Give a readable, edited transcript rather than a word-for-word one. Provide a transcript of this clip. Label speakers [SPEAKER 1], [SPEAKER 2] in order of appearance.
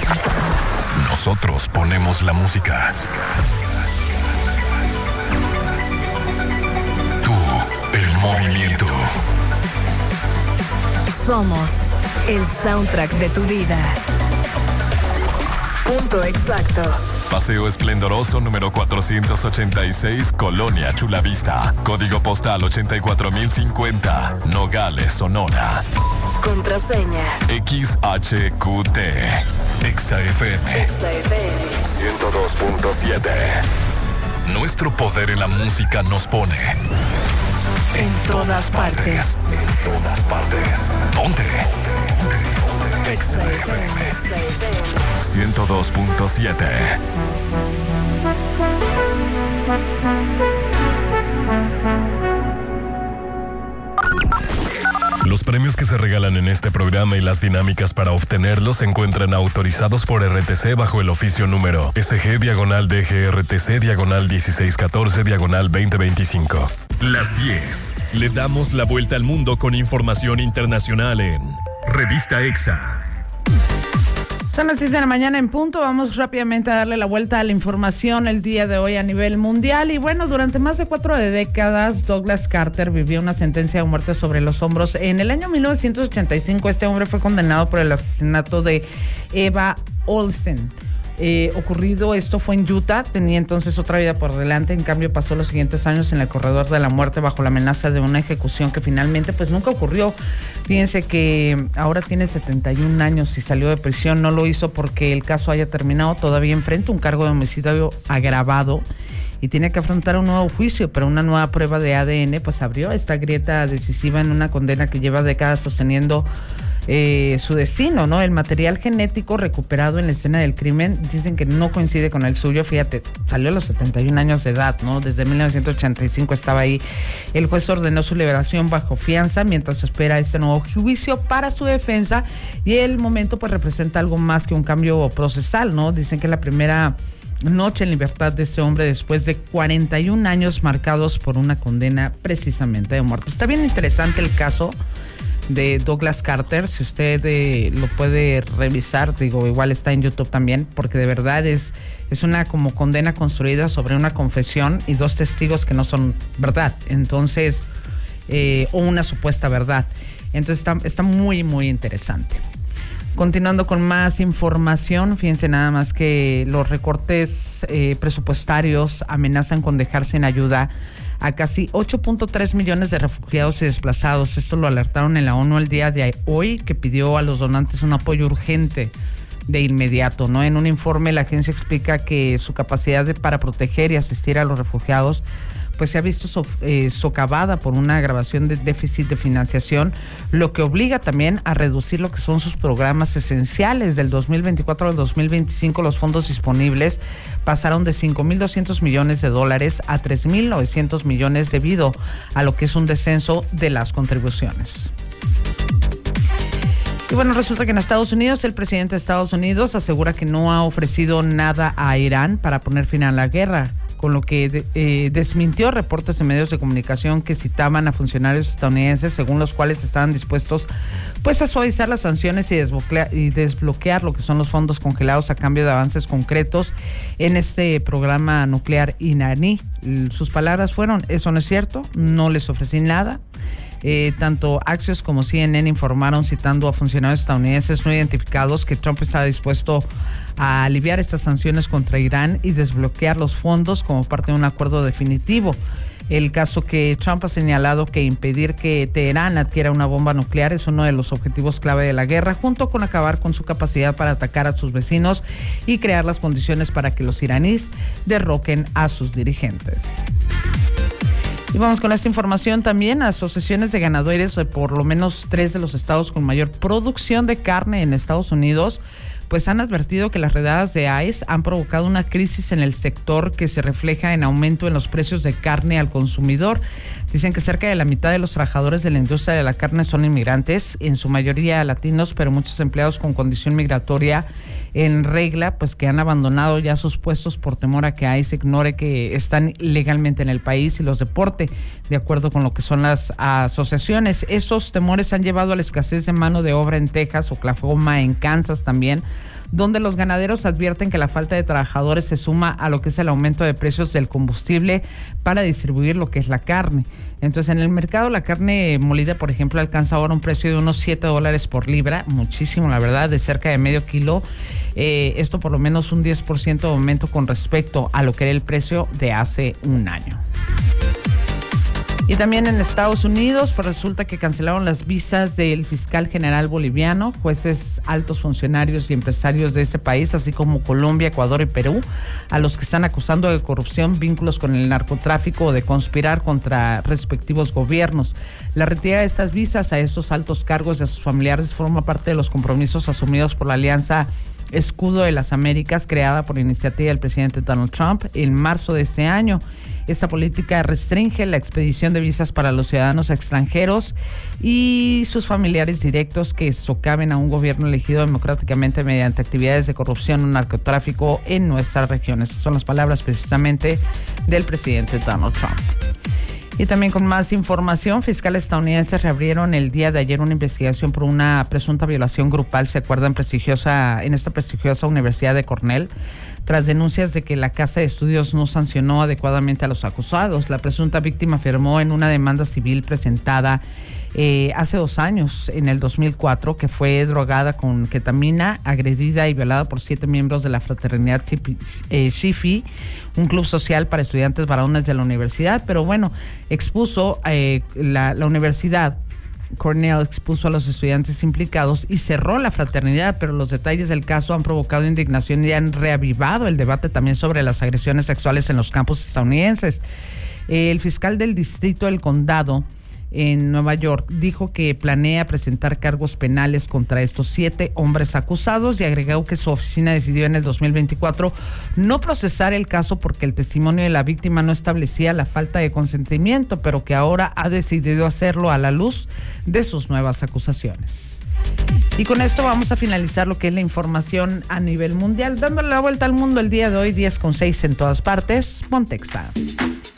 [SPEAKER 1] Nosotros ponemos la música. Tú, el movimiento.
[SPEAKER 2] Somos el soundtrack de tu vida. Punto exacto.
[SPEAKER 1] Paseo Esplendoroso número 486, Colonia Chulavista. Código postal 84050, Nogales, Sonora.
[SPEAKER 2] Contraseña
[SPEAKER 1] XHQT. XFM 102.7. Nuestro poder en la música nos pone en todas partes. En todas partes. Ponte. XFM 102.7. Los premios que se regalan en este programa y las dinámicas para obtenerlos se encuentran autorizados por RTC bajo el oficio número SG-DGRTC/1614/2025. Las 10. Le damos la vuelta al mundo con información internacional en Revista EXA.
[SPEAKER 3] Son las 6 de la mañana en punto. Vamos rápidamente a darle la vuelta a la información el día de hoy a nivel mundial. Y bueno, durante más de 4 décadas, Douglas Carter vivió una sentencia de muerte sobre los hombros. En el año 1985, este hombre fue condenado por el asesinato de Eva Olsen. Ocurrido esto fue en Utah, tenía entonces otra vida por delante. En cambio pasó los siguientes años en el corredor de la muerte bajo la amenaza de una ejecución que finalmente pues nunca ocurrió. Fíjense que ahora tiene 71 años y salió de prisión. No lo hizo porque el caso haya terminado, todavía enfrenta un cargo de homicidio agravado y tiene que afrontar un nuevo juicio, pero una nueva prueba de ADN pues abrió esta grieta decisiva en una condena que lleva décadas sosteniendo su destino, ¿no? El material genético recuperado en la escena del crimen dicen que no coincide con el suyo. Fíjate, salió a los 71 años de edad, ¿no? Desde 1985 estaba ahí. El juez ordenó su liberación bajo fianza mientras espera este nuevo juicio para su defensa, y el momento pues representa algo más que un cambio procesal, ¿no? Dicen que la primera noche en libertad de este hombre después de 41 años marcados por una condena precisamente de muerte. Está bien interesante el caso de Douglas Carter, si usted lo puede revisar, digo, igual está en YouTube también, porque de verdad es una como condena construida sobre una confesión y 2 testigos que no son verdad, entonces, o una supuesta verdad. Entonces está muy, muy interesante. Continuando con más información, fíjense nada más que los recortes presupuestarios amenazan con dejar sin ayuda a casi 8.3 millones de refugiados y desplazados. Esto lo alertaron en la ONU el día de hoy, que pidió a los donantes un apoyo urgente de inmediato, ¿no? En un informe la agencia explica que su capacidad para proteger y asistir a los refugiados pues se ha visto socavada por una agravación de déficit de financiación, lo que obliga también a reducir lo que son sus programas esenciales. Del 2024 al 2025 los fondos disponibles pasaron de $5,200 millones a $3,900 millones debido a lo que es un descenso de las contribuciones. Y bueno, resulta que en Estados Unidos, el presidente de Estados Unidos asegura que no ha ofrecido nada a Irán para poner fin a la guerra, con lo que desmintió reportes en medios de comunicación que citaban a funcionarios estadounidenses según los cuales estaban dispuestos pues a suavizar las sanciones y desbloquear lo que son los fondos congelados a cambio de avances concretos en este programa nuclear iraní. Sus palabras fueron: eso no es cierto, no les ofrecí nada. Tanto Axios como CNN informaron, citando a funcionarios estadounidenses no identificados, que Trump estaba dispuesto a aliviar estas sanciones contra Irán y desbloquear los fondos como parte de un acuerdo definitivo. El caso que Trump ha señalado que impedir que Teherán adquiera una bomba nuclear es uno de los objetivos clave de la guerra, junto con acabar con su capacidad para atacar a sus vecinos y crear las condiciones para que los iraníes derroquen a sus dirigentes. Y vamos con esta información también. Asociaciones de ganaderos de por lo menos 3 de los estados con mayor producción de carne en Estados Unidos pues han advertido que las redadas de ICE han provocado una crisis en el sector que se refleja en aumento en los precios de carne al consumidor. Dicen que cerca de la mitad de los trabajadores de la industria de la carne son inmigrantes, en su mayoría latinos, pero muchos empleados con condición migratoria en regla, pues que han abandonado ya sus puestos por temor a que ICE ignore que están legalmente en el país y los deporte, de acuerdo con lo que son las asociaciones. Esos temores han llevado a la escasez de mano de obra en Texas, Oklahoma, en Kansas también, donde los ganaderos advierten que la falta de trabajadores se suma a lo que es el aumento de precios del combustible para distribuir lo que es la carne. Entonces, en el mercado la carne molida, por ejemplo, alcanza ahora un precio de unos $7 por libra, muchísimo, la verdad, de cerca de medio kilo. Esto por lo menos un 10% de aumento con respecto a lo que era el precio de hace un año. Y también en Estados Unidos, pues resulta que cancelaron las visas del fiscal general boliviano, jueces, altos funcionarios y empresarios de ese país, así como Colombia, Ecuador y Perú, a los que están acusando de corrupción, vínculos con el narcotráfico o de conspirar contra respectivos gobiernos. La retirada de estas visas a estos altos cargos y a sus familiares forma parte de los compromisos asumidos por la Alianza Escudo de las Américas, creada por iniciativa del presidente Donald Trump en marzo de este año. Esta política restringe la expedición de visas para los ciudadanos extranjeros y sus familiares directos que socaven a un gobierno elegido democráticamente mediante actividades de corrupción o narcotráfico en nuestras regiones. Son las palabras precisamente del presidente Donald Trump. Y también con más información, fiscales estadounidenses reabrieron el día de ayer una investigación por una presunta violación grupal, se acuerdan, en esta prestigiosa Universidad de Cornell, tras denuncias de que la Casa de Estudios no sancionó adecuadamente a los acusados. La presunta víctima afirmó en una demanda civil presentada hace 2 años, en el 2004, que fue drogada con ketamina, agredida y violada por 7 miembros de la fraternidad Chi Phi, un club social para estudiantes varones de la universidad. Pero bueno, expuso la universidad, Cornell expuso a los estudiantes implicados y cerró la fraternidad, pero los detalles del caso han provocado indignación y han reavivado el debate también sobre las agresiones sexuales en los campus estadounidenses. El fiscal del distrito del condado en Nueva York dijo que planea presentar cargos penales contra estos 7 hombres acusados y agregó que su oficina decidió en el 2024 no procesar el caso porque el testimonio de la víctima no establecía la falta de consentimiento, pero que ahora ha decidido hacerlo a la luz de sus nuevas acusaciones. Y con esto vamos a finalizar lo que es la información a nivel mundial, dándole la vuelta al mundo el día de hoy, 10:06 en todas partes. Pontexa.